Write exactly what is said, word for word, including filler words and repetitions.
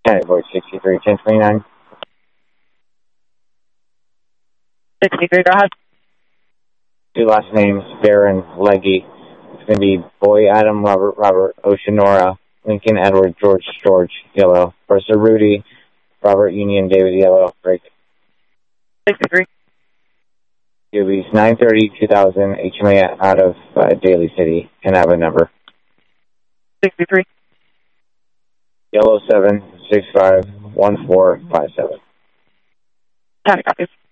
Category sixty-three, ten twenty-nine. sixty-three, go ahead. Two last names, Baron, Leggy. It's going to be Boy, Adam, Robert, Robert, Oceanora, Lincoln, Edward, George, George, Yellow. Mercer, Rudy, Robert, Union, David, Yellow, break. sixty-three. U B's nine thirty, two thousand, H M A out of uh, Daly City. Can I have a number? sixty-three. Yellow seven, six five, one four five seven. Ten copies.